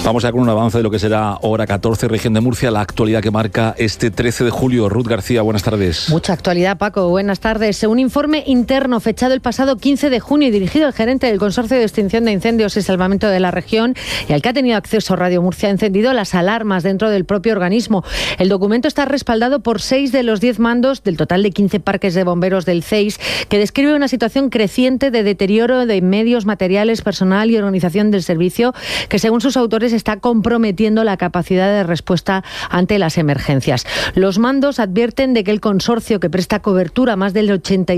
Vamos a con un avance de lo que será hora 14, región de Murcia, la actualidad que marca este 13 de julio. Ruth García, buenas tardes. Mucha actualidad, Paco. Buenas tardes. Un informe interno fechado el pasado 15 de junio y dirigido al gerente del Consorcio de Extinción de Incendios y Salvamento de la región y al que ha tenido acceso Radio Murcia ha encendido las alarmas dentro del propio organismo. El documento está respaldado por 6 de los 10 mandos del total de 15 parques de bomberos del CEIS, que describe una situación creciente de deterioro de medios, materiales, personal y organización del servicio que, según sus autores, está comprometiendo la capacidad de respuesta ante las emergencias. Los mandos advierten de que el consorcio, que presta cobertura a más del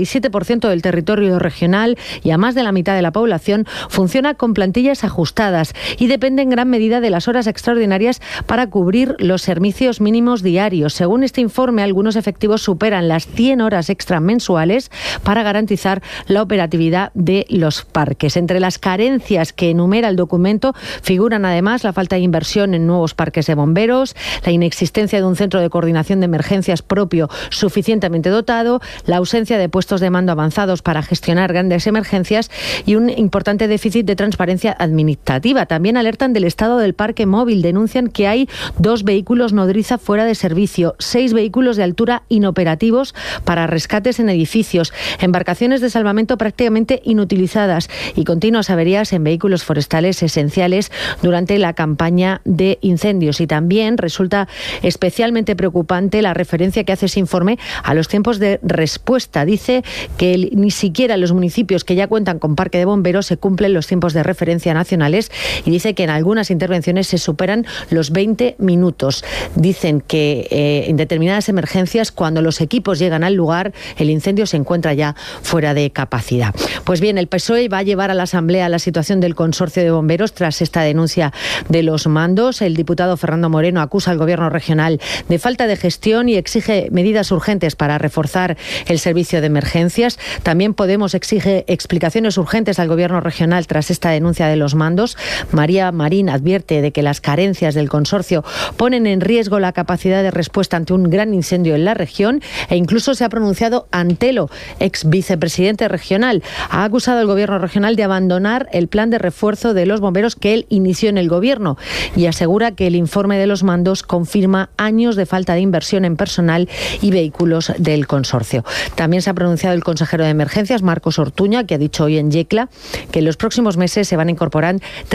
87% del territorio regional y a más de la mitad de la población, funciona con plantillas ajustadas y depende en gran medida de las horas extraordinarias para cubrir los servicios mínimos diarios. Según este informe, algunos efectivos superan las 100 horas extra mensuales para garantizar la operatividad de los parques. Entre las carencias que enumera el documento figuran además la falta de inversión en nuevos parques de bomberos, la inexistencia de un centro de coordinación de emergencias propio suficientemente dotado, la ausencia de puestos de mando avanzados para gestionar grandes emergencias y un importante déficit de transparencia administrativa. También alertan del estado del parque móvil. Denuncian que hay 2 vehículos nodriza fuera de servicio, 6 vehículos de altura inoperativos para rescates en edificios, embarcaciones de salvamento prácticamente inutilizadas y continuas averías en vehículos forestales esenciales durante la campaña de incendios. Y también resulta especialmente preocupante la referencia que hace ese informe a los tiempos de respuesta. Dice que ni siquiera en los municipios que ya cuentan con parque de bomberos se cumplen los tiempos de referencia nacionales y dice que en algunas intervenciones se superan los 20 minutos. Dicen que en determinadas emergencias, cuando los equipos llegan al lugar, el incendio se encuentra ya fuera de capacidad. Pues bien, el PSOE va a llevar a la Asamblea la situación del consorcio de bomberos tras esta denuncia de los mandos. El diputado Fernando Moreno acusa al gobierno regional de falta de gestión y exige medidas urgentes para reforzar el servicio de emergencias. También Podemos exige explicaciones urgentes al gobierno regional tras esta denuncia de los mandos. María Marín advierte de que las carencias del consorcio ponen en riesgo la capacidad de respuesta ante un gran incendio en la región e incluso se ha pronunciado Antelo, ex vicepresidente regional. Ha acusado al gobierno regional de abandonar el plan de refuerzo de los bomberos que él inició en el gobierno y asegura que el informe de los mandos confirma años de falta de inversión en personal y vehículos del consorcio. También se ha pronunciado el consejero de Emergencias, Marcos Ortuña, que ha dicho hoy en Yecla que en los próximos meses se van a incorporar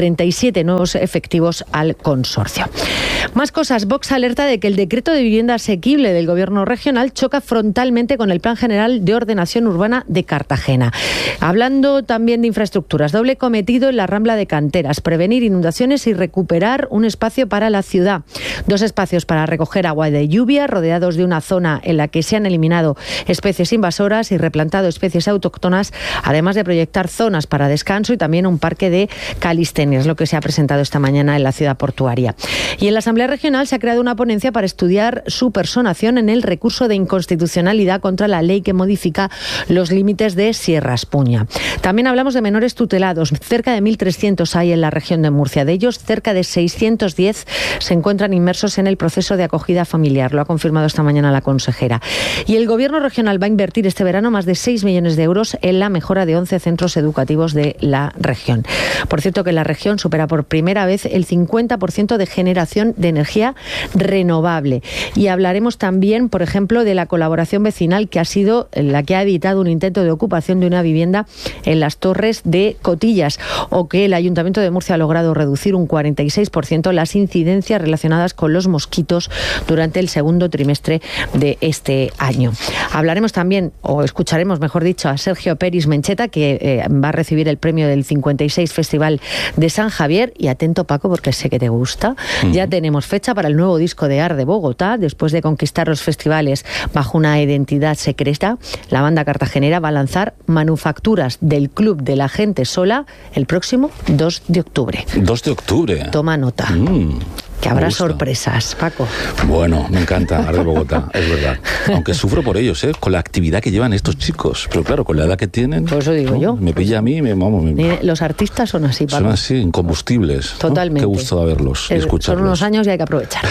37 nuevos efectivos al consorcio. Más cosas. Vox alerta de que el decreto de vivienda asequible del gobierno regional choca frontalmente con el Plan General de Ordenación Urbana de Cartagena. Hablando también de infraestructuras, doble cometido en la Rambla de Canteras: prevenir inundaciones y recuperar un espacio para la ciudad. 2 espacios para recoger agua de lluvia, rodeados de una zona en la que se han eliminado especies invasoras y replantado especies autóctonas, además de proyectar zonas para descanso y también un parque de calistenia. Es lo que se ha presentado esta mañana en la ciudad portuaria. Y en la Asamblea Regional se ha creado una ponencia para estudiar su personación en el recurso de inconstitucionalidad contra la ley que modifica los límites de Sierra Espuña. También hablamos de menores tutelados. Cerca de 1.300 hay en la región de Murcia. De ellos, cerca de 610 se encuentran inmersos en el proceso de acogida familiar. Lo ha confirmado esta mañana la consejera. Y el gobierno regional va a invertir este verano más de 6 millones de euros en la mejora de 11 centros educativos de la región. Por cierto, que la región supera por primera vez el 50% de generación de energía renovable. Y hablaremos también, por ejemplo, de la colaboración vecinal que ha sido la que ha evitado un intento de ocupación de una vivienda en las Torres de Cotillas, o que el Ayuntamiento de Murcia ha logrado reducir un 46% las incidencias relacionadas con los mosquitos durante el segundo trimestre de este año. Hablaremos también, o escucharemos, mejor dicho, a Sergio Peris Mencheta, que va a recibir el premio del 56 Festival de San Javier. Y atento, Paco, porque sé que te gusta. Ya tenemos fecha para el nuevo disco de Ar de Bogotá. Después de conquistar los festivales bajo una identidad secreta, la banda cartagenera va a lanzar Manufacturas del Club de la Gente Sola el próximo 2 de octubre. 2 de octubre. Toma nota. Que habrá sorpresas, Paco. Bueno, me encanta Ar de Bogotá, es verdad. Aunque sufro por ellos, con la actividad que llevan estos chicos. Pero claro, con la edad que tienen... Por eso digo yo. Me pilla a mí, los artistas son así, Paco. Son así, incombustibles. Totalmente. Qué gusto de verlos y escucharlos. Son unos años y hay que aprovechar.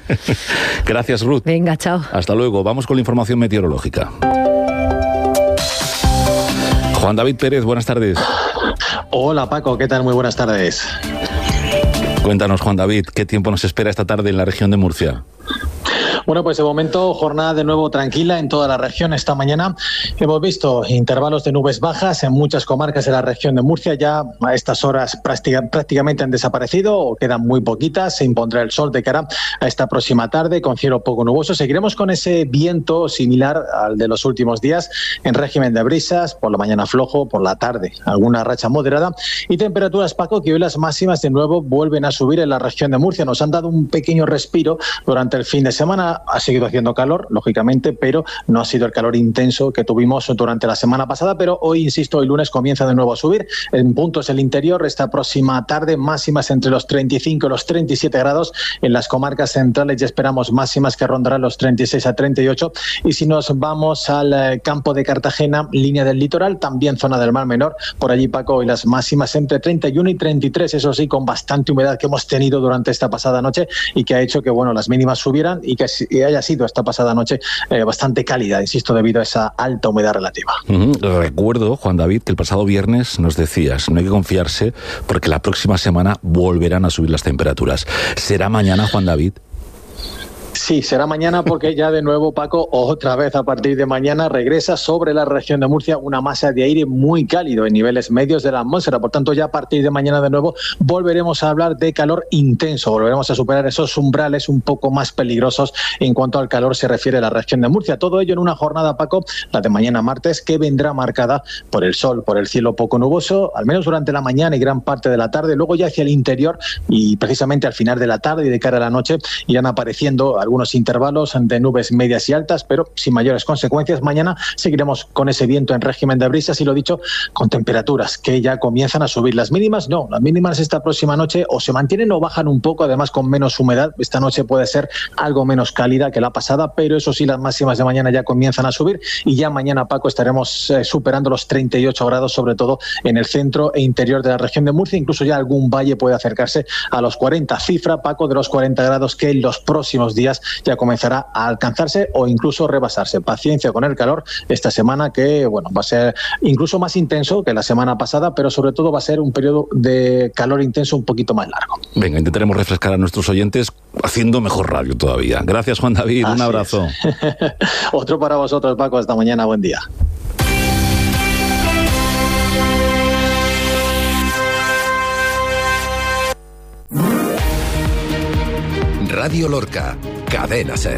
Gracias, Ruth. Venga, chao. Hasta luego. Vamos con la información meteorológica. Juan David Pérez, buenas tardes. Hola, Paco, ¿qué tal? Muy buenas tardes. Cuéntanos, Juan David, ¿qué tiempo nos espera esta tarde en la región de Murcia? Bueno, pues de momento jornada de nuevo tranquila en toda la región. Esta mañana hemos visto intervalos de nubes bajas en muchas comarcas de la región de Murcia. Ya a estas horas prácticamente han desaparecido o quedan muy poquitas. Se impondrá el sol de cara a esta próxima tarde con cielo poco nuboso. Seguiremos con ese viento similar al de los últimos días en régimen de brisas, por la mañana flojo, por la tarde alguna racha moderada y temperaturas, Paco, que hoy las máximas de nuevo vuelven a subir en la región de Murcia. Nos han dado un pequeño respiro durante el fin de semana. Ha seguido haciendo calor, lógicamente, pero no ha sido el calor intenso que tuvimos durante la semana pasada, pero hoy, insisto, el lunes comienza de nuevo a subir. En puntos del interior, esta próxima tarde, máximas entre los 35 y los 37 grados. En las comarcas centrales ya esperamos máximas que rondarán los 36 a 38. Y si nos vamos al campo de Cartagena, línea del litoral, también zona del Mar Menor, por allí, Paco, hoy las máximas entre 31 y 33, eso sí, con bastante humedad que hemos tenido durante esta pasada noche y que ha hecho que, bueno, las mínimas subieran y que haya sido esta pasada noche bastante cálida, insisto, debido a esa alta humedad relativa. Recuerdo, Juan David, que el pasado viernes nos decías, no hay que confiarse porque la próxima semana volverán a subir las temperaturas. ¿Será mañana, Juan David? Sí, será mañana porque ya de nuevo, Paco, otra vez a partir de mañana regresa sobre la región de Murcia una masa de aire muy cálido en niveles medios de la atmósfera. Por tanto, ya a partir de mañana de nuevo volveremos a hablar de calor intenso, volveremos a superar esos umbrales un poco más peligrosos en cuanto al calor se refiere a la región de Murcia. Todo ello en una jornada, Paco, la de mañana martes, que vendrá marcada por el sol, por el cielo poco nuboso, al menos durante la mañana y gran parte de la tarde. Luego ya hacia el interior y precisamente al final de la tarde y de cara a la noche irán apareciendo algunos intervalos de nubes medias y altas, pero sin mayores consecuencias. Mañana seguiremos con ese viento en régimen de brisas y, lo dicho, con temperaturas que ya comienzan a subir. Las mínimas no, las mínimas esta próxima noche o se mantienen o bajan un poco, además con menos humedad. Esta noche puede ser algo menos cálida que la pasada, pero eso sí, las máximas de mañana ya comienzan a subir y ya mañana, Paco, estaremos superando los 38 grados, sobre todo en el centro e interior de la región de Murcia. Incluso ya algún valle puede acercarse a los 40, cifra, Paco, de los 40 grados que en los próximos días ya comenzará a alcanzarse o incluso rebasarse. Paciencia con el calor esta semana, que bueno, va a ser incluso más intenso que la semana pasada, pero sobre todo va a ser un periodo de calor intenso un poquito más largo. Venga, intentaremos refrescar a nuestros oyentes haciendo mejor radio todavía. Gracias, Juan David, un abrazo. Otro para vosotros, Paco, hasta mañana, buen día. Radio Lorca, Cadena SER.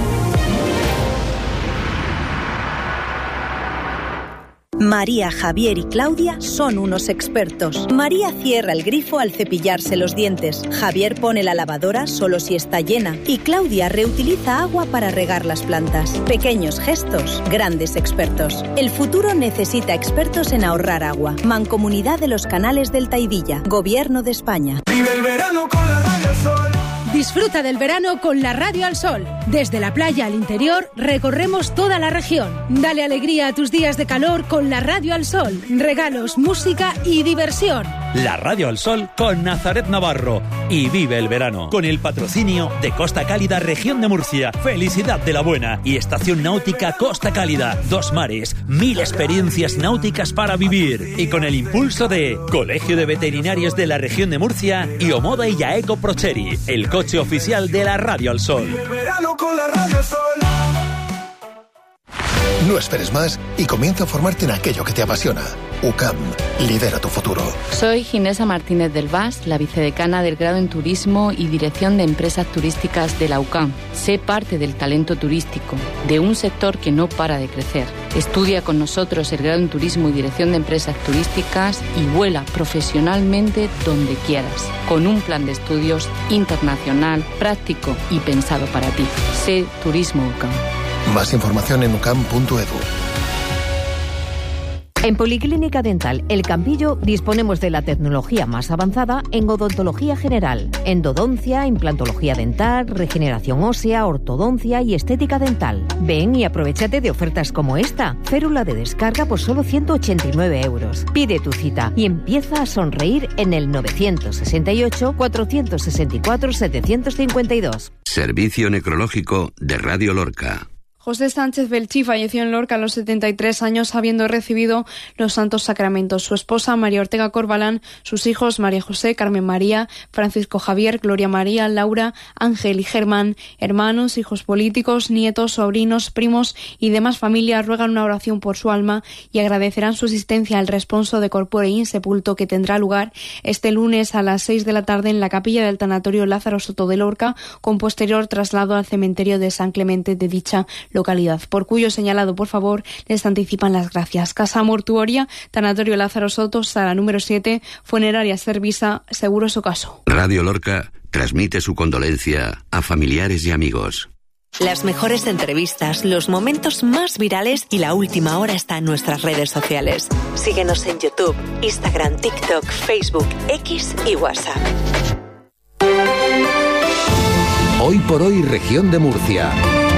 María, Javier y Claudia son unos expertos. María cierra el grifo al cepillarse los dientes. Javier pone la lavadora solo si está llena. Y Claudia reutiliza agua para regar las plantas. Pequeños gestos, grandes expertos. El futuro necesita expertos en ahorrar agua. Mancomunidad de los Canales del Taidilla. Gobierno de España. Vive el verano con la Radio Sol. Disfruta del verano con la Radio al Sol. Desde la playa al interior, recorremos toda la región. Dale alegría a tus días de calor con la Radio al Sol. Regalos, música y diversión. La Radio al Sol con Nazaret Navarro. Y vive el verano con el patrocinio de Costa Cálida, Región de Murcia, Felicidad de la Buena y Estación Náutica Costa Cálida. 2 mares, 1000 experiencias náuticas para vivir. Y con el impulso de Colegio de Veterinarios de la Región de Murcia y Omoda y Yaeco Procheri, el coche oficial de la Radio al Sol. Vive el verano con la Radio Sol. No esperes más y comienza a formarte en aquello que te apasiona. UCAM, lidera tu futuro. Soy Ginesa Martínez del Vaz, la vicedecana del grado en Turismo y Dirección de Empresas Turísticas de la UCAM. Sé parte del talento turístico, de un sector que no para de crecer. Estudia con nosotros el grado en Turismo y Dirección de Empresas Turísticas y vuela profesionalmente donde quieras, con un plan de estudios internacional, práctico y pensado para ti. Sé Turismo UCAM. Más información en ucam.edu. En Policlínica Dental El Campillo disponemos de la tecnología más avanzada en odontología general, endodoncia, implantología dental, regeneración ósea, ortodoncia y estética dental. Ven y aprovéchate de ofertas como esta. Férula de descarga por solo 189 euros. Pide tu cita y empieza a sonreír en el 968-464-752. Servicio Necrológico de Radio Lorca. José Sánchez Belchí falleció en Lorca a los 73 años, habiendo recibido los santos sacramentos. Su esposa, María Ortega Corbalán, sus hijos, María José, Carmen María, Francisco Javier, Gloria María, Laura, Ángel y Germán, hermanos, hijos políticos, nietos, sobrinos, primos y demás familias ruegan una oración por su alma y agradecerán su asistencia al responso de corpore insepulto que tendrá lugar este lunes a las 6 de la tarde en la capilla del tanatorio Lázaro Soto de Lorca, con posterior traslado al cementerio de San Clemente de dicha localidad, por cuyo señalado, por favor, les anticipan las gracias. Casa Mortuoria, Tanatorio Lázaro Soto, sala número 7, Funeraria Servisa, Seguros Ocaso. Radio Lorca transmite su condolencia a familiares y amigos. Las mejores entrevistas, los momentos más virales y la última hora está en nuestras redes sociales. Síguenos en YouTube, Instagram, TikTok, Facebook, X y WhatsApp. Hoy por hoy, región de Murcia.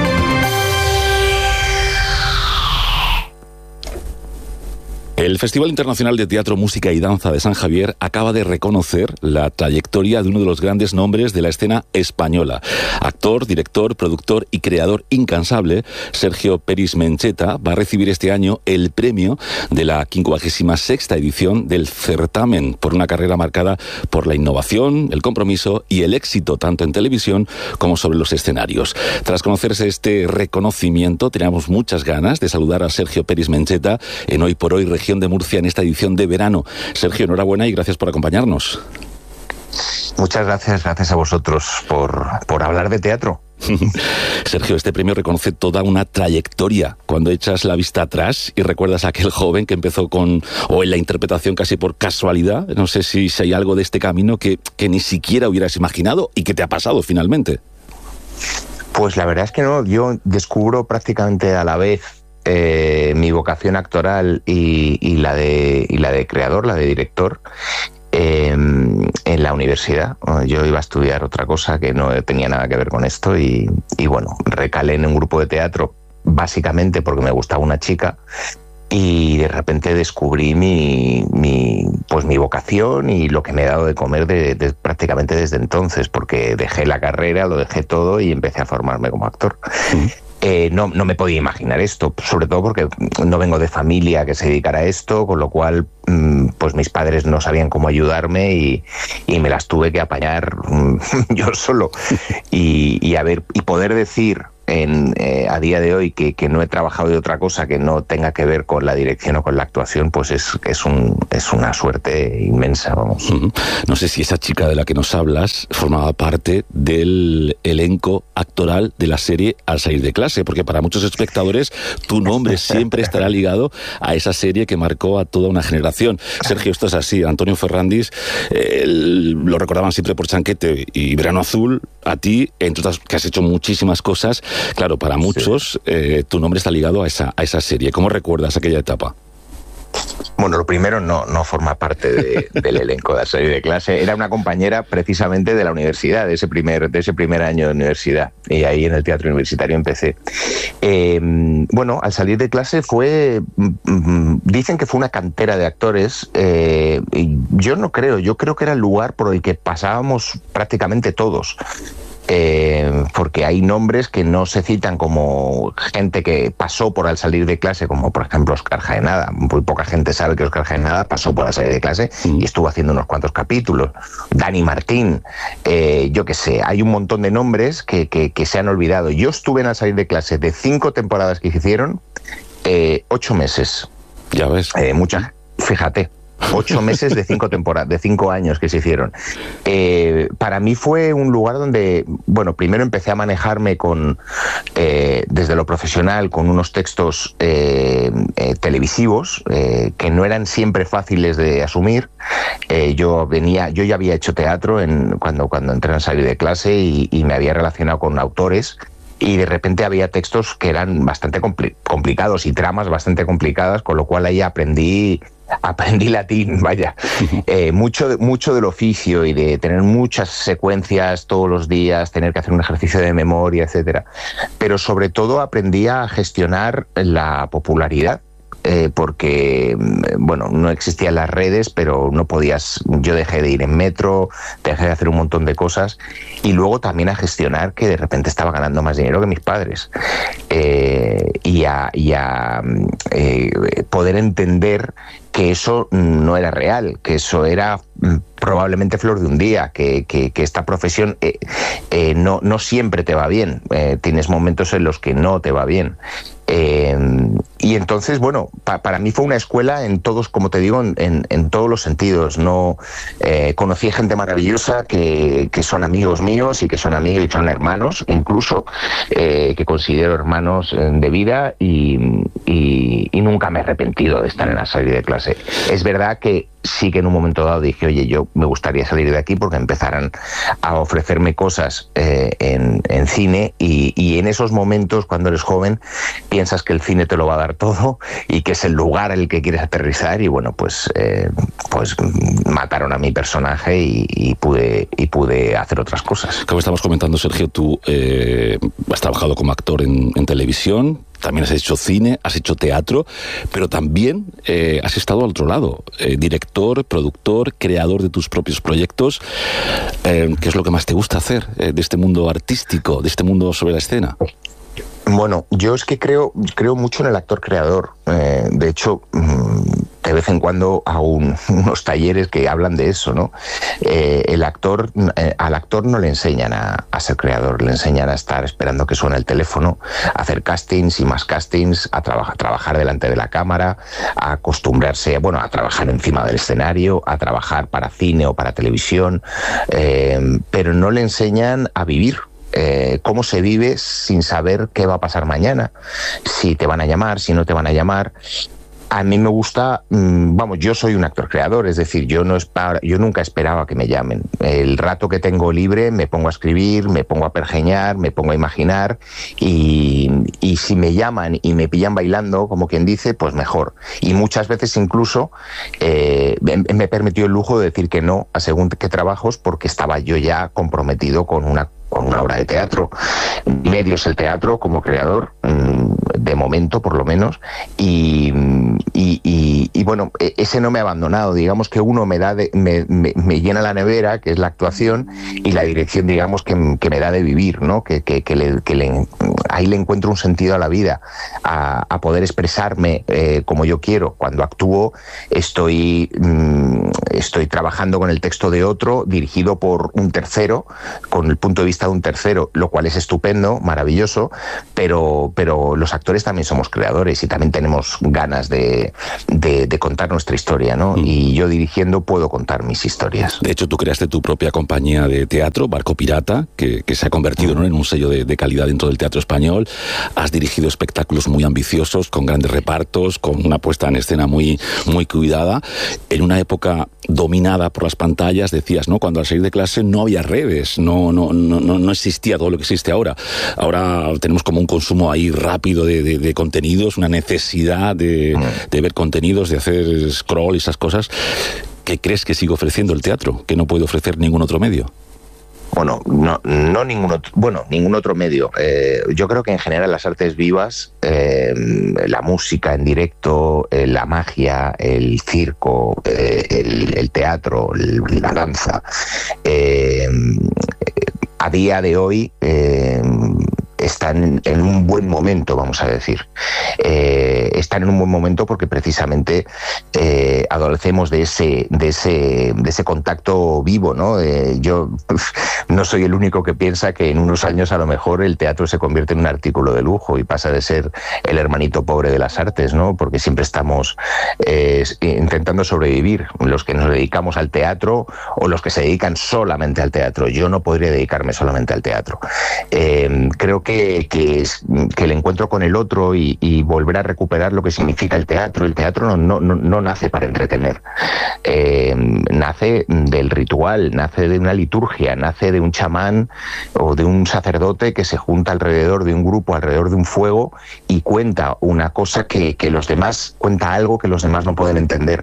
El Festival Internacional de Teatro, Música y Danza de San Javier acaba de reconocer la trayectoria de uno de los grandes nombres de la escena española. Actor, director, productor y creador incansable, Peris Mencheta va a recibir este año el premio de la 56ª edición del certamen por una carrera marcada por la innovación, el compromiso y el éxito tanto en televisión como sobre los escenarios. Tras conocerse este reconocimiento, teníamos muchas ganas de saludar a Sergio Peris Mencheta en Hoy por Hoy, región de Murcia, en esta edición de verano. Sergio, enhorabuena y gracias por acompañarnos. Muchas gracias a vosotros por hablar de teatro. Sergio, este premio reconoce toda una trayectoria. Cuando echas la vista atrás y recuerdas a aquel joven que empezó en la interpretación casi por casualidad, no sé si hay algo de este camino que ni siquiera hubieras imaginado y que te ha pasado finalmente. Pues la verdad es que no, yo descubro prácticamente a la vez mi vocación actoral y la de creador, la de director, en la universidad. Yo iba a estudiar otra cosa que no tenía nada que ver con esto y bueno, recalé en un grupo de teatro básicamente porque me gustaba una chica y de repente descubrí mi vocación y lo que me he dado de comer prácticamente desde entonces, porque dejé la carrera, lo dejé todo y empecé a formarme como actor. No me podía imaginar esto, sobre todo porque no vengo de familia que se dedicara a esto, con lo cual pues mis padres no sabían cómo ayudarme y me las tuve que apañar yo solo y poder decir a día de hoy que no he trabajado de otra cosa que no tenga que ver con la dirección o con la actuación, pues es una suerte inmensa, vamos. No sé si esa chica de la que nos hablas formaba parte del elenco actoral de la serie Al salir de clase, porque para muchos espectadores tu nombre siempre estará ligado a esa serie que marcó a toda una generación. Sergio, esto es así. Antonio Ferrandis lo recordaban siempre por Chanquete y Verano Azul. A ti, entre otras, que has hecho muchísimas cosas. Claro, para muchos tu nombre está ligado a esa serie. ¿Cómo recuerdas aquella etapa? Bueno, lo primero, no forma parte del elenco de la serie de clase. Era una compañera precisamente de la universidad, de ese primer año de universidad. Y ahí en el teatro universitario empecé. Bueno, Al salir de clase dicen que fue una cantera de actores. Yo no creo, yo creo que era el lugar por el que pasábamos prácticamente todos. Porque hay nombres que no se citan como gente que pasó por Al salir de clase, como por ejemplo Óscar Jaenada. Muy poca gente sabe que Óscar Jaenada pasó por Al salir de clase y estuvo haciendo unos cuantos capítulos. Dani Martín, yo qué sé, hay un montón de nombres que se han olvidado. Yo estuve en Al salir de clase de 5 temporadas que hicieron, 8 meses. Ya ves. Fíjate. 8 meses de 5 temporadas, de 5 años que se hicieron. Para mí fue un lugar donde, bueno, primero empecé a manejarme desde lo profesional, con unos textos televisivos que no eran siempre fáciles de asumir. Yo ya había hecho teatro cuando entré a salir de clase y me había relacionado con autores. Y de repente había textos que eran bastante complicados y tramas bastante complicadas, con lo cual ahí aprendí latín, vaya. Mucho del oficio y de tener muchas secuencias todos los días, tener que hacer un ejercicio de memoria, etcétera. Pero sobre todo aprendí a gestionar la popularidad. Porque, bueno, no existían las redes, pero no podías. Yo dejé de ir en metro, dejé de hacer un montón de cosas y luego también a gestionar que de repente estaba ganando más dinero que mis padres. y a poder entender que eso no era real, que eso era probablemente flor de un día, que esta profesión no siempre te va bien, tienes momentos en los que no te va bien. Y entonces, bueno, para mí fue una escuela en todos, como te digo, en todos los sentidos. No conocí gente maravillosa que son amigos míos y que son amigos y son hermanos, incluso, que considero hermanos de vida, y nunca me he arrepentido de estar en la salida de clase. Es verdad que sí que en un momento dado dije, oye, yo me gustaría salir de aquí porque empezaran a ofrecerme cosas en cine, y en esos momentos, cuando eres joven, piensas que el cine te lo va a dar todo y que es el lugar en el que quieres aterrizar, y bueno, pues mataron a mi personaje y pude hacer otras cosas. Como estamos comentando, Sergio, tú has trabajado como actor en televisión, también has hecho cine, has hecho teatro, pero también has estado al otro lado, director, productor, creador de tus propios proyectos. ¿Qué es lo que más te gusta hacer de este mundo artístico, de este mundo sobre la escena? Bueno, yo es que creo mucho en el actor creador. De hecho, de vez en cuando hago unos talleres que hablan de eso, ¿no? Al actor no le enseñan a ser creador, le enseñan a estar esperando que suene el teléfono, a hacer castings y más castings, a trabajar delante de la cámara, a acostumbrarse, bueno, a trabajar encima del escenario, a trabajar para cine o para televisión, pero no le enseñan a vivir. Cómo se vive sin saber qué va a pasar mañana, si te van a llamar, si no te van a llamar. A mí me gusta, yo soy un actor creador, es decir, yo nunca esperaba que me llamen. El rato que tengo libre me pongo a escribir, me pongo a pergeñar, me pongo a imaginar, y si me llaman y me pillan bailando, como quien dice, pues mejor. Y muchas veces incluso me he permitido el lujo de decir que no a según qué trabajos, porque estaba yo ya comprometido con una obra de teatro. Medio es el teatro como creador, de momento por lo menos, y bueno, ese no me ha abandonado. Digamos que uno me llena la nevera, que es la actuación, y la dirección, digamos, que me da de vivir, ¿no? Ahí le encuentro un sentido a la vida, a poder expresarme como yo quiero. Cuando actúo estoy trabajando con el texto de otro, dirigido por un tercero, con el punto de vista de un tercero, lo cual es estupendo, maravilloso, pero los actores también somos creadores y también tenemos ganas de contar nuestra historia, ¿no? Y yo dirigiendo puedo contar mis historias. De hecho, tú creaste tu propia compañía de teatro, Barco Pirata, que se ha convertido, ¿no?, en un sello de calidad dentro del teatro español. Has dirigido espectáculos muy ambiciosos, con grandes repartos, con una puesta en escena muy, muy cuidada. En una época dominada por las pantallas, decías, ¿no?, cuando al salir de clase no había redes, no existía todo lo que existe ahora. Ahora tenemos como un consumo ahí rápido de contenidos, una necesidad de ver contenidos, de hacer scroll y esas cosas. ¿Qué crees que sigue ofreciendo el teatro, que no puede ofrecer ningún otro medio? Bueno, no ningún otro medio. Yo creo que en general las artes vivas, la música en directo, la magia, el circo, el teatro, la danza, a día de hoy están en un buen momento, vamos a decir. Están en un buen momento porque precisamente adolecemos de ese contacto vivo, ¿no? Yo no soy el único que piensa que en unos años a lo mejor el teatro se convierte en un artículo de lujo y pasa de ser el hermanito pobre de las artes, ¿no? Porque siempre estamos intentando sobrevivir, los que nos dedicamos al teatro o los que se dedican solamente al teatro. Yo no podría dedicarme solamente al teatro. Creo que el encuentro con el otro y volver a recuperar lo que significa el teatro. El teatro no nace para entretener, nace del ritual, nace de una liturgia, nace de un chamán o de un sacerdote que se junta alrededor de un grupo, alrededor de un fuego, y cuenta una cosa que los demás, cuenta algo que los demás no pueden entender.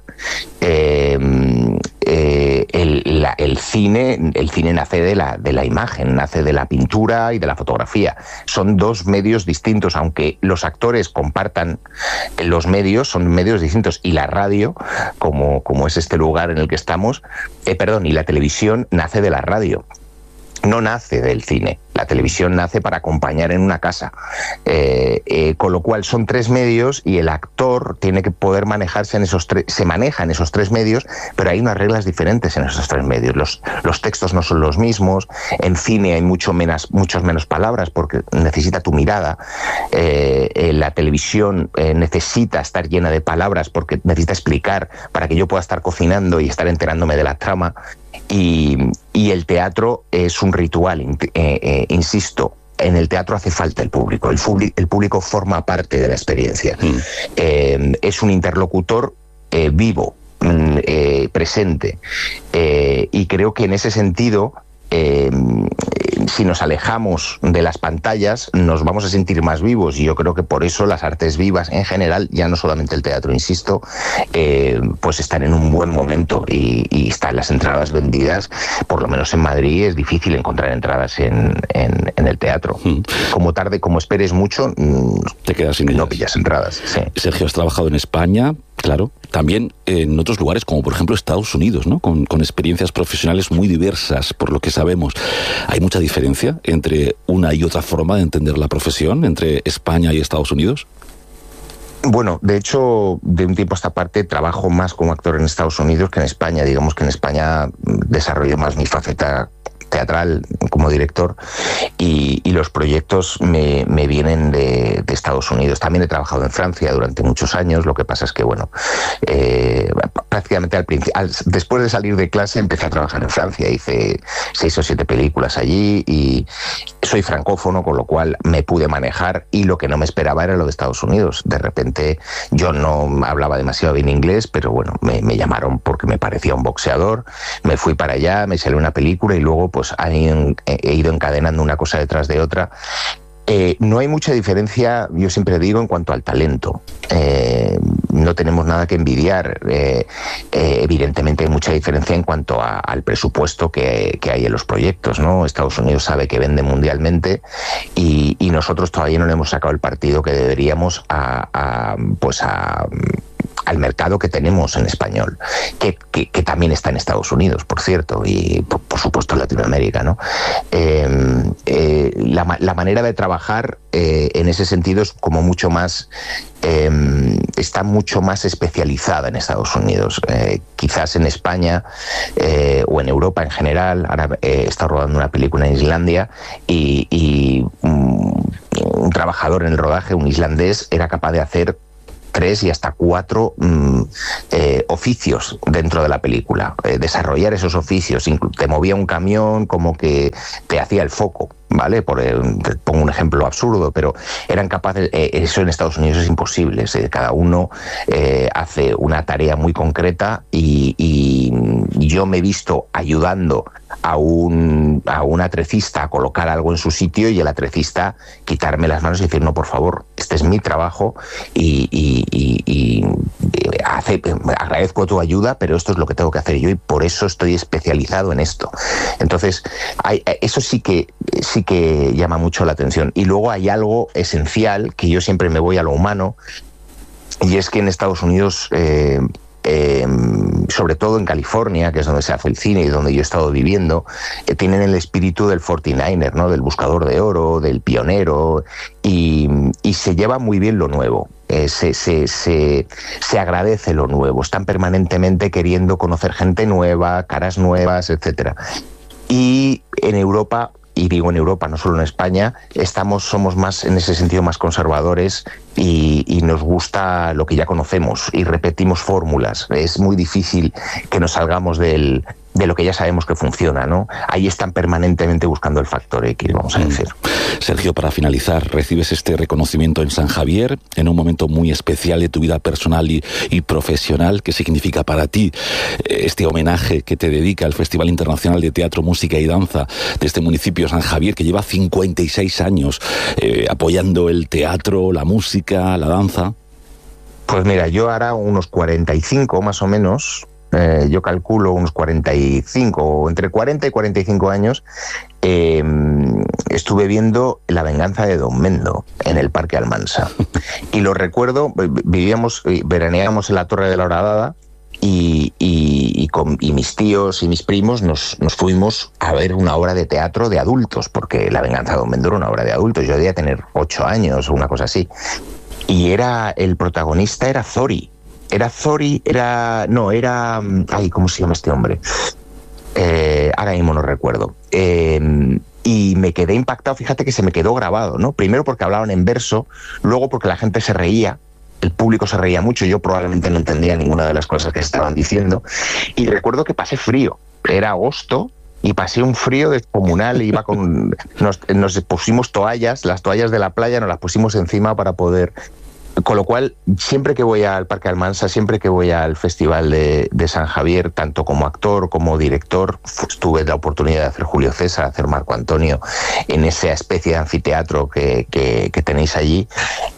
El cine nace de la imagen, nace de la pintura y de la fotografía. Son dos medios distintos, aunque los actores compartan los medios, son medios distintos. Y la radio, como es este lugar en el que estamos, y la televisión nace de la radio. no nace del cine. La televisión nace para acompañar en una casa, con lo cual son 3 medios y el actor tiene que poder manejarse en esos 3, se maneja en esos 3 medios, pero hay unas reglas diferentes en esos 3 medios. Los textos no son los mismos, en cine hay muchos menos palabras porque necesita tu mirada, la televisión necesita estar llena de palabras porque necesita explicar para que yo pueda estar cocinando y estar enterándome de la trama. Y el teatro es un ritual, insisto, en el teatro hace falta el público. El público forma parte de la experiencia. Es un interlocutor vivo, presente. Y creo que en ese sentido, si nos alejamos de las pantallas, nos vamos a sentir más vivos. Y yo creo que por eso las artes vivas en general, ya no solamente el teatro, insisto, pues están en un buen momento y están las entradas vendidas. Por lo menos en Madrid es difícil encontrar entradas en el teatro. Como esperes mucho, te quedas sin no pillas entradas. Sí. Sergio, has trabajado en España, claro, también en otros lugares como por ejemplo Estados Unidos, ¿no? Con experiencias profesionales muy diversas, por lo que sabemos. ¿Hay mucha diferencia entre una y otra forma de entender la profesión, entre España y Estados Unidos? Bueno, de hecho, de un tiempo a esta parte trabajo más como actor en Estados Unidos que en España. Digamos que en España desarrollo más mi faceta teatral como director y los proyectos me vienen de Estados Unidos. También he trabajado en Francia durante muchos años. Lo que pasa es que, bueno, prácticamente después de salir de clase empecé a trabajar en Francia. Hice 6 o 7 películas allí y soy francófono, con lo cual me pude manejar, y lo que no me esperaba era lo de Estados Unidos. De repente yo no hablaba demasiado bien inglés, pero bueno, me llamaron porque me parecía un boxeador. Me fui para allá, me salió una película y luego pues he ido encadenando una cosa detrás de otra. No hay mucha diferencia, yo siempre digo, en cuanto al talento. No tenemos nada que envidiar. Evidentemente hay mucha diferencia en cuanto al presupuesto que hay en los proyectos, ¿no? Estados Unidos sabe que vende mundialmente y nosotros todavía no le hemos sacado el partido que deberíamos al mercado que tenemos en español, que también está en Estados Unidos, por cierto, y por supuesto en Latinoamérica, ¿no? La manera de trabajar en ese sentido es como mucho más, está mucho más especializada en Estados Unidos. Quizás en España o en Europa en general, ahora he estado rodando una película en Islandia y un trabajador en el rodaje, un islandés, era capaz de hacer 3 y hasta 4 oficios dentro de la película. Desarrollar esos oficios, te movía un camión como que te hacía el foco, ¿vale? Te pongo un ejemplo absurdo, pero eran capaces, eso en Estados Unidos es imposible. Cada uno hace una tarea muy concreta y yo me he visto ayudando a un atrecista a colocar algo en su sitio y el atrecista quitarme las manos y decir, no, por favor, este es mi trabajo y agradezco tu ayuda, pero esto es lo que tengo que hacer yo y por eso estoy especializado en esto. Entonces, eso sí que llama mucho la atención. Y luego hay algo esencial, que yo siempre me voy a lo humano, y es que en Estados Unidos, sobre todo en California, que es donde se hace el cine y donde yo he estado viviendo, tienen el espíritu del 49er, ¿no? Del buscador de oro, del pionero, y se lleva muy bien lo nuevo. Se agradece lo nuevo, están permanentemente queriendo conocer gente nueva, caras nuevas, etcétera. Y en Europa, y digo en Europa, no solo en España, somos más, en ese sentido, más conservadores y nos gusta lo que ya conocemos y repetimos fórmulas. Es muy difícil que nos salgamos de lo que ya sabemos que funciona, ¿no? Ahí están permanentemente buscando el factor X, vamos a decir. Sergio, para finalizar, recibes este reconocimiento en San Javier, en un momento muy especial de tu vida personal y profesional. ¿Qué significa para ti este homenaje que te dedica el Festival Internacional de Teatro, Música y Danza de este municipio, San Javier, que lleva 56 años apoyando el teatro, la música, la danza? Pues mira, yo ahora unos 45 más o menos, yo calculo unos 45, entre 40 y 45 años, estuve viendo La venganza de Don Mendo en el Parque Almansa. Y lo recuerdo, veraneábamos en la Torre de la Horadada y mis tíos y mis primos nos fuimos a ver una obra de teatro de adultos, porque La venganza de Don Vendoro, una obra de adultos, yo debía tener 8 años o una cosa así, y el protagonista era Zori. Ay, ¿cómo se llama este hombre? Ahora mismo no recuerdo. Y me quedé impactado, fíjate que se me quedó grabado, ¿no? Primero porque hablaban en verso, luego porque la gente se reía, el público se reía mucho, yo probablemente no entendía ninguna de las cosas que estaban diciendo, y recuerdo que pasé frío, era agosto, y pasé un frío descomunal, nos pusimos toallas, las toallas de la playa nos las pusimos encima para poder... Con lo cual, siempre que voy al Parque Almansa, siempre que voy al Festival de San Javier, tanto como actor como director, tuve la oportunidad de hacer Julio César, hacer Marco Antonio, en esa especie de anfiteatro que tenéis allí,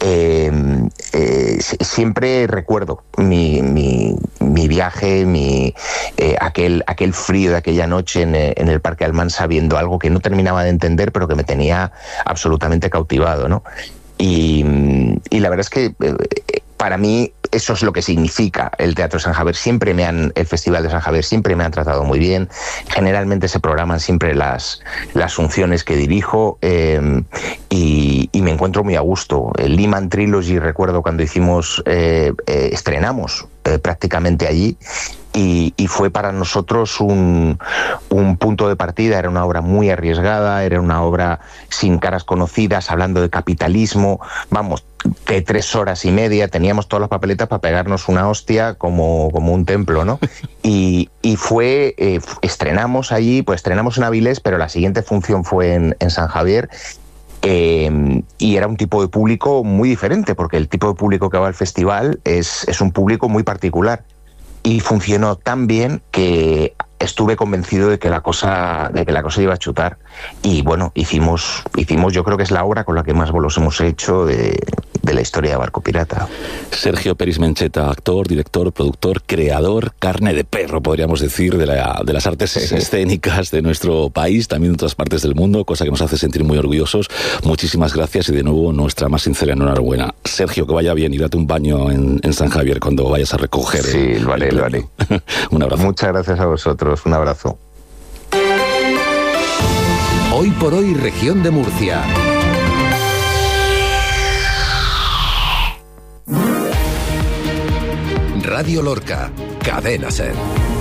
siempre recuerdo mi viaje, aquel frío de aquella noche en el Parque Almansa, viendo algo que no terminaba de entender, pero que me tenía absolutamente cautivado, ¿no? Y la verdad es que para mí eso es lo que significa el Teatro San Javier. El Festival de San Javier siempre me han tratado muy bien. Generalmente se programan siempre las funciones que dirijo, y me encuentro muy a gusto. El Lehman Trilogy, recuerdo cuando estrenamos prácticamente allí, y fue para nosotros un punto de partida. Era una obra muy arriesgada, era una obra sin caras conocidas, hablando de capitalismo, de 3 horas y media, teníamos todas las papeletas para pegarnos una hostia como un templo, ¿no? Y estrenamos allí, pues estrenamos en Avilés, pero la siguiente función fue en San Javier. Y era un tipo de público muy diferente, porque el tipo de público que va al festival es un público muy particular, y funcionó tan bien que estuve convencido de que la cosa iba a chutar. Y bueno, hicimos, yo creo que es la obra con la que más bolos hemos hecho de la historia de Barco Pirata. Sergio Peris Mencheta, actor, director, productor, creador, carne de perro, podríamos decir, de las artes escénicas de nuestro país, también de otras partes del mundo, cosa que nos hace sentir muy orgullosos. Muchísimas gracias, y de nuevo nuestra más sincera enhorabuena. Sergio, que vaya bien, y date un baño en San Javier cuando vayas a recoger. Sí, lo haré. Un abrazo. Muchas gracias a vosotros, un abrazo. Hoy por hoy, región de Murcia. Radio Lorca, Cadena SER.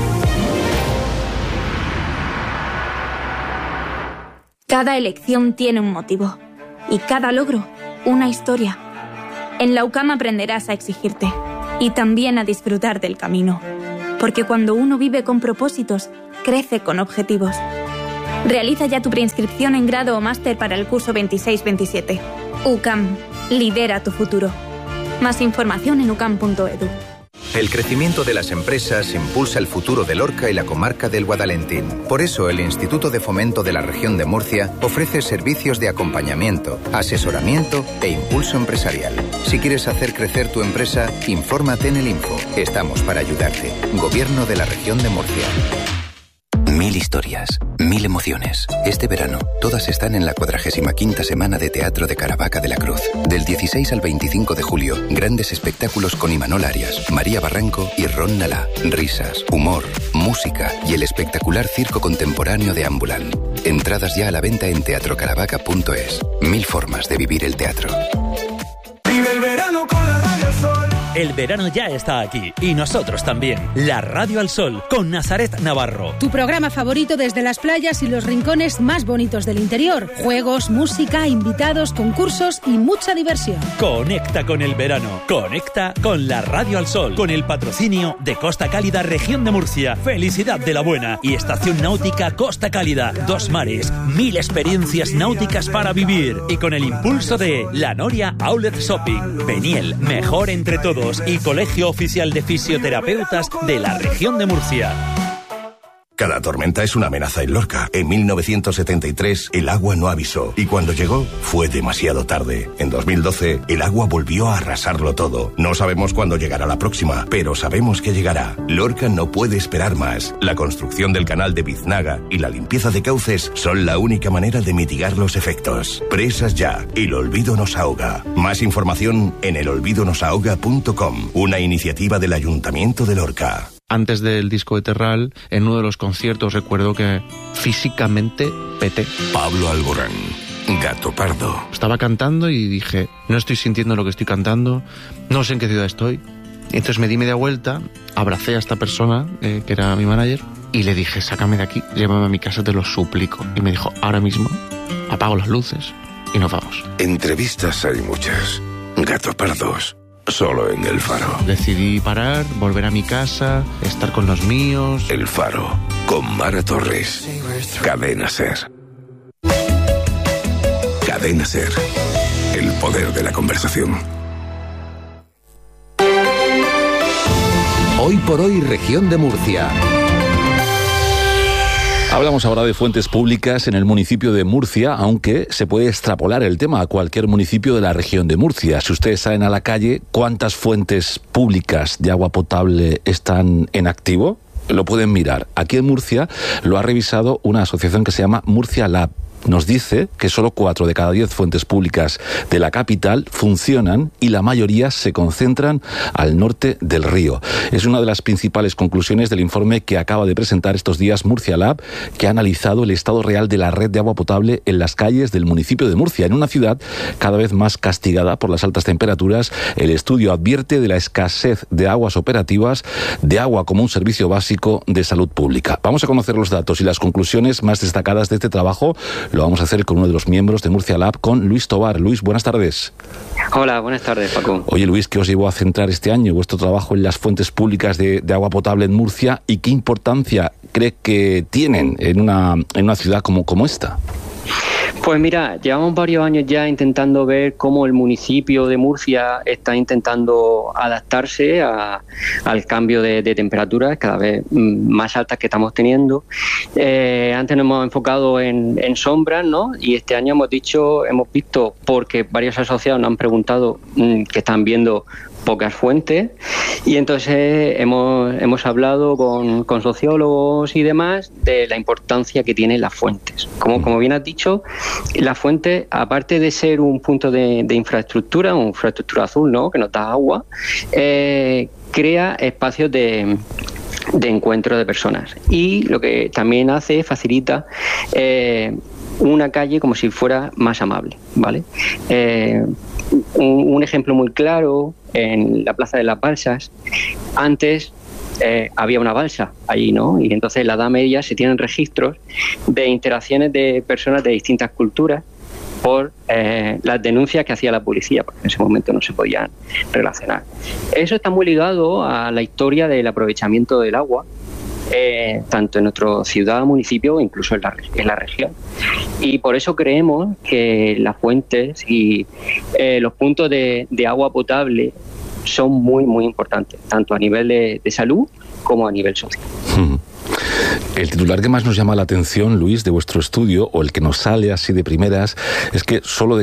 Cada elección tiene un motivo y cada logro una historia. En la UCAM aprenderás a exigirte y también a disfrutar del camino, porque cuando uno vive con propósitos, crece con objetivos. Realiza ya tu preinscripción en grado o máster para el curso 26-27. UCAM, lidera tu futuro. Más información en ucam.edu. El crecimiento de las empresas impulsa el futuro de Lorca y la comarca del Guadalentín. Por eso, el Instituto de Fomento de la Región de Murcia ofrece servicios de acompañamiento, asesoramiento e impulso empresarial. Si quieres hacer crecer tu empresa, infórmate en el Info. Estamos para ayudarte. Gobierno de la Región de Murcia. 1000 historias, 1000 emociones. Este verano, todas están en la 45ª Semana de Teatro de Caravaca de la Cruz. Del 16 al 25 de julio, grandes espectáculos con Imanol Arias, María Barranco y Ron Nalá. Risas, humor, música y el espectacular circo contemporáneo de Ambulan. Entradas ya a la venta en teatrocaravaca.es. 1000 formas de vivir el teatro. Vive el verano con la Radio al Sol. El verano ya está aquí, y nosotros también. La Radio al Sol, con Nazaret Navarro. Tu programa favorito desde las playas y los rincones más bonitos del interior. Juegos, música, invitados, concursos y mucha diversión. Conecta con el verano. Conecta con la Radio al Sol. Con el patrocinio de Costa Cálida, Región de Murcia, Felicidad de la Buena y Estación Náutica Costa Cálida. 2 mares, 1000 experiencias náuticas para vivir. Y con el impulso de La Noria Outlet Shopping, Peniel, mejor entre todos, y Colegio Oficial de Fisioterapeutas de la Región de Murcia. Cada tormenta es una amenaza en Lorca. En 1973, el agua no avisó. Y cuando llegó, fue demasiado tarde. En 2012, el agua volvió a arrasarlo todo. No sabemos cuándo llegará la próxima, pero sabemos que llegará. Lorca no puede esperar más. La construcción del canal de Biznaga y la limpieza de cauces son la única manera de mitigar los efectos. Presas ya. El olvido nos ahoga. Más información en elolvidonosahoga.com. Una iniciativa del Ayuntamiento de Lorca. Antes del disco de Terral, en uno de los conciertos recuerdo que físicamente peté. Pablo Alborán, Gato Pardo. Estaba cantando y dije, no estoy sintiendo lo que estoy cantando, no sé en qué ciudad estoy. Entonces me di media vuelta, abracé a esta persona, que era mi manager, y le dije, sácame de aquí, llévame a mi casa, te lo suplico. Y me dijo, ahora mismo, apago las luces y nos vamos. Entrevistas hay muchas. Gato Pardos, solo en El Faro. Decidí parar, volver a mi casa, estar con los míos. El Faro, con Mara Torres. Cadena SER. Cadena SER. El poder de la conversación. Hoy por hoy, región de Murcia. Hablamos ahora de fuentes públicas en el municipio de Murcia, aunque se puede extrapolar el tema a cualquier municipio de la región de Murcia. Si ustedes salen a la calle, ¿cuántas fuentes públicas de agua potable están en activo? Lo pueden mirar. Aquí en Murcia lo ha revisado una asociación que se llama Murcia Lab. Nos dice que solo 4 de cada 10 fuentes públicas de la capital funcionan y la mayoría se concentran al norte del río. Es una de las principales conclusiones del informe que acaba de presentar estos días Murcia Lab, que ha analizado el estado real de la red de agua potable en las calles del municipio de Murcia, en una ciudad cada vez más castigada por las altas temperaturas. El estudio advierte de la escasez de aguas operativas, de agua como un servicio básico de salud pública. Vamos a conocer los datos y las conclusiones más destacadas de este trabajo. Lo vamos a hacer con uno de los miembros de Murcia Lab, con Luis Tobar. Luis, buenas tardes. Hola, buenas tardes, Paco. Oye, Luis, ¿qué os llevó a centrar este año vuestro trabajo en las fuentes públicas de agua potable en Murcia y qué importancia cree que tienen en una ciudad como esta? Pues mira, llevamos varios años ya intentando ver cómo el municipio de Murcia está intentando adaptarse al cambio de temperaturas cada vez más altas que estamos teniendo. Antes nos hemos enfocado en sombras, ¿no? Y este año hemos visto, porque varios asociados nos han preguntado que están viendo pocas fuentes, y entonces hemos hablado con sociólogos y demás de la importancia que tienen las fuentes. Como bien has dicho, las fuentes, aparte de ser un punto de infraestructura, una infraestructura azul, ¿no?, que nos da agua, crea espacios de encuentro de personas, y lo que también hace, facilita una calle como si fuera más amable, ¿vale? Un ejemplo muy claro, en la Plaza de las Balsas, antes había una balsa allí, ¿no? Y entonces en la Edad Media se tienen registros de interacciones de personas de distintas culturas por las denuncias que hacía la policía, porque en ese momento no se podían relacionar. Eso está muy ligado a la historia del aprovechamiento del agua, tanto en nuestra ciudad, municipio, incluso en la región. Y por eso creemos que las fuentes y los puntos de agua potable son muy, muy importantes, tanto a nivel de salud como a nivel social. El titular que más nos llama la atención, Luis, de vuestro estudio, o el que nos sale así de primeras, es que solo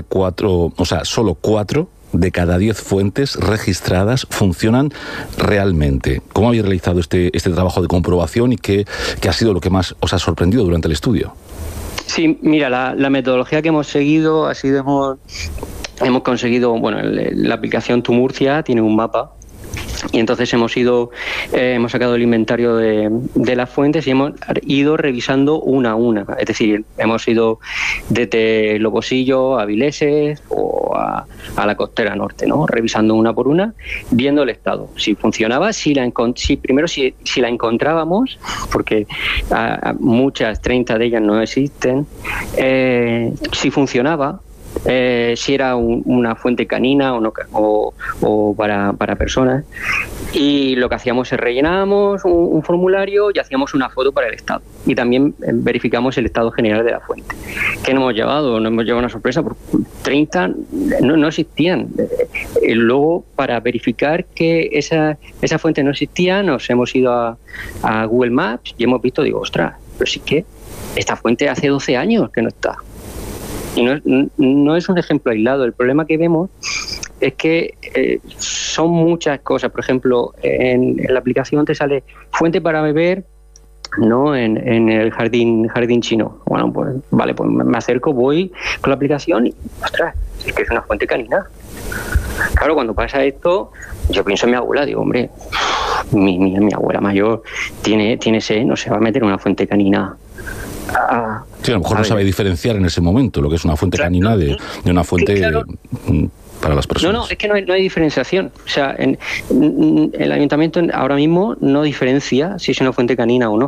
4 de cada 10 fuentes registradas funcionan realmente. ¿Cómo habéis realizado este trabajo de comprobación y qué ha sido lo que más os ha sorprendido durante el estudio? Sí, mira, la metodología que hemos seguido ha sido, hemos conseguido, la aplicación Tu Murcia tiene un mapa, y entonces hemos sacado el inventario de las fuentes y hemos ido revisando una a una. Es decir, hemos ido desde Loposillo a Vileses o a la costera norte, ¿no? Revisando una por una, viendo el estado. Si funcionaba, si la encontrábamos, porque muchas, 30 de ellas no existen, si funcionaba, si era una fuente canina o para personas, y lo que hacíamos es rellenábamos un formulario y hacíamos una foto para el estado, y también verificamos el estado general de la fuente. ¿Qué nos hemos llevado? Nos hemos llevado una sorpresa, porque 30 no existían. Luego, para verificar que esa fuente no existía, nos hemos ido a Google Maps y hemos visto, ostras, pero sí que esta fuente hace 12 años que no está. Y no es un ejemplo aislado. El problema que vemos es que son muchas cosas. Por ejemplo, en la aplicación te sale fuente para beber, ¿no?, en el jardín chino. Bueno, pues vale, pues me acerco, voy con la aplicación y, ostras, es que es una fuente canina. Claro, cuando pasa esto, yo pienso en mi abuela, digo, hombre, mi abuela mayor tiene sed, no se va a meter en una fuente canina. Sí, a lo mejor no sabe diferenciar en ese momento lo que es una fuente canina de una fuente para las personas. No, es que no hay diferenciación. O sea, el ayuntamiento ahora mismo no diferencia si es una fuente canina o no.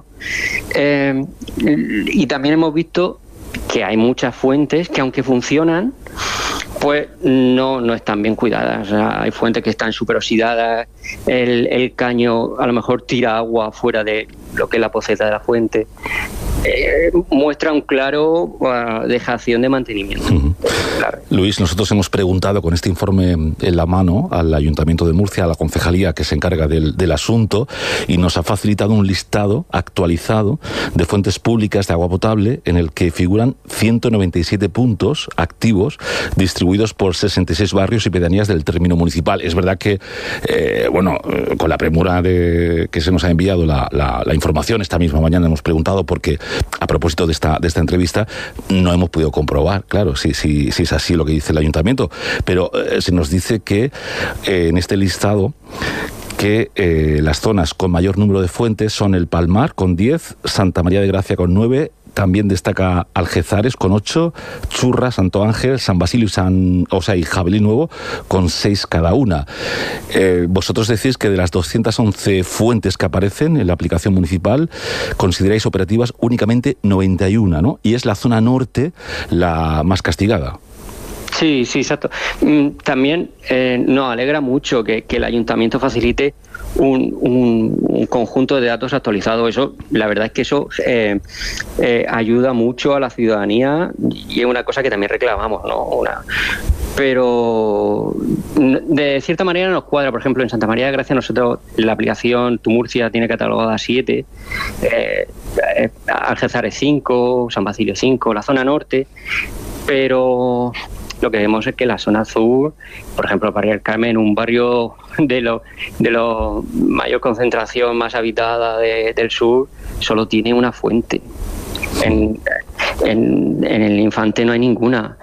Y también hemos visto que hay muchas fuentes que, aunque funcionan, pues no están bien cuidadas. O sea, hay fuentes que están súper oxidadas, el caño a lo mejor tira agua fuera de lo que es la poceta de la fuente. Muestra un claro dejación de mantenimiento. Claro. Luis, nosotros hemos preguntado con este informe en la mano al Ayuntamiento de Murcia, a la concejalía que se encarga del asunto, y nos ha facilitado un listado actualizado de fuentes públicas de agua potable en el que figuran 197 puntos activos distribuidos por 66 barrios y pedanías del término municipal. Es verdad que, con la premura de que se nos ha enviado la información, esta misma mañana hemos preguntado porque, a propósito de esta entrevista, no hemos podido comprobar, claro, si es así lo que dice el ayuntamiento, pero se nos dice que en este listado que las zonas con mayor número de fuentes son el Palmar con 10, Santa María de Gracia con 9, también destaca Algezares con 8, Churra, Santo Ángel, San Basilio y Jabalí Nuevo con 6 cada una. Vosotros decís que de las 211 fuentes que aparecen en la aplicación municipal, consideráis operativas únicamente 91, ¿no? Y es la zona norte la más castigada. Sí, exacto. También nos alegra mucho que el ayuntamiento facilite un conjunto de datos actualizados. Eso, la verdad es que eso ayuda mucho a la ciudadanía y es una cosa que también reclamamos, ¿no? Pero de cierta manera nos cuadra. Por ejemplo, en Santa María de Gracia, nosotros, la aplicación Tu Murcia tiene catalogada 7, Algezares 5, San Basilio 5, la zona norte, pero lo que vemos es que la zona sur, por ejemplo, el barrio del Carmen, un barrio de lo mayor concentración, más habitada del sur, solo tiene una fuente. En el Infante no hay ninguna.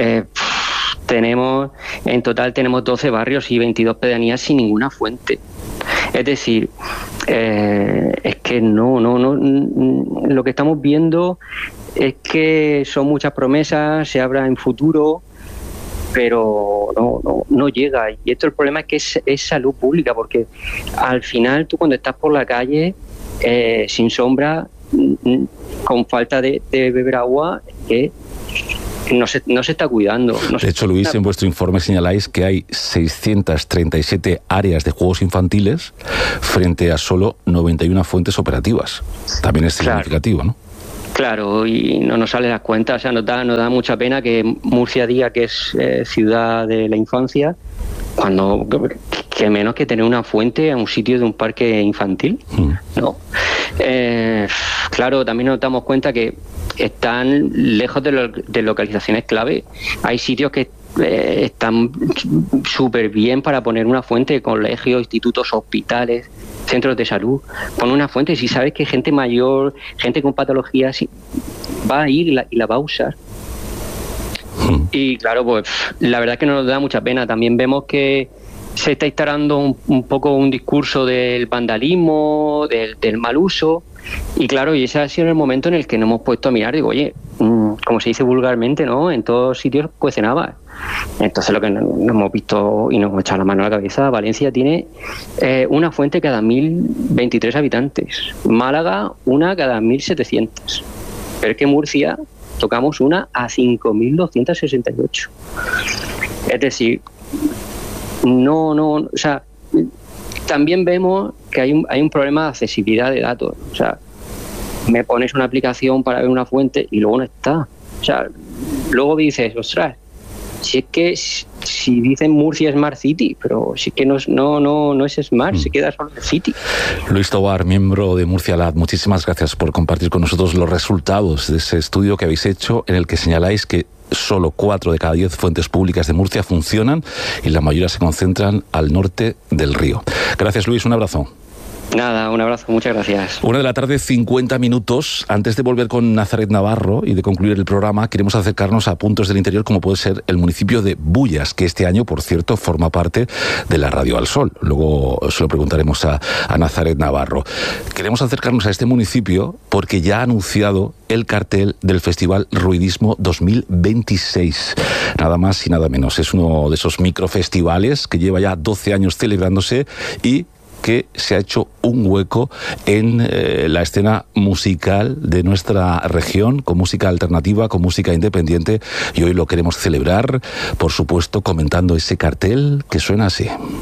En total tenemos 12 barrios y 22 pedanías sin ninguna fuente. Es decir, es que no, lo que estamos viendo es que son muchas promesas, se habla en futuro, pero no llega. Y esto, el problema es que es salud pública, porque al final tú, cuando estás por la calle sin sombra, con falta de beber agua, no se está cuidando. De hecho, Luis, en vuestro informe señaláis que hay 637 áreas de juegos infantiles frente a solo 91 fuentes operativas. También es significativo, ¿no? Claro, y no nos sale las cuentas. O sea, nos da mucha pena que Murcia diga que es ciudad de la infancia, cuando que menos que tener una fuente a un sitio de un parque infantil, ¿no? Claro, también nos damos cuenta que están lejos de localizaciones clave. Hay sitios que están súper bien para poner una fuente: colegios, institutos, hospitales, centros de salud. Pon una fuente, si sabes que gente mayor, gente con patologías, va a ir y la va a usar. Y claro, pues la verdad es que nos da mucha pena. También vemos que se está instalando un poco un discurso del vandalismo, del mal uso. Y claro, y ese ha sido el momento en el que nos hemos puesto a mirar. Digo, oye, como se dice vulgarmente, ¿no? En todos sitios cuecen habas. Entonces, lo que nos hemos visto y nos hemos echado la mano a la cabeza, Valencia tiene una fuente cada 1.023 habitantes. Málaga, una cada 1.700. Pero es que Murcia tocamos una a 5.268. Es decir, o sea, también vemos que hay un problema de accesibilidad de datos. O sea, me pones una aplicación para ver una fuente y luego no está. O sea, luego dices, ostras, si es que si dicen Murcia Smart City, pero si es que no es Smart, se queda solo el City. Luis Tobar, miembro de Murcia Lab, muchísimas gracias por compartir con nosotros los resultados de ese estudio que habéis hecho, en el que señaláis que solo 4 de cada 10 fuentes públicas de Murcia funcionan y la mayoría se concentran al norte del río. Gracias, Luis, un abrazo. Nada, un abrazo, muchas gracias. 1:50 p.m. Antes de volver con Nazaret Navarro y de concluir el programa, queremos acercarnos a puntos del interior como puede ser el municipio de Bullas, que este año, por cierto, forma parte de la Radio al Sol. Luego se lo preguntaremos a Nazaret Navarro. Queremos acercarnos a este municipio porque ya ha anunciado el cartel del Festival Ruidismo 2026. Nada más y nada menos. Es uno de esos microfestivales que lleva ya 12 años celebrándose y que se ha hecho un hueco en la escena musical de nuestra región, con música alternativa, con música independiente, y hoy lo queremos celebrar, por supuesto, comentando ese cartel que suena así.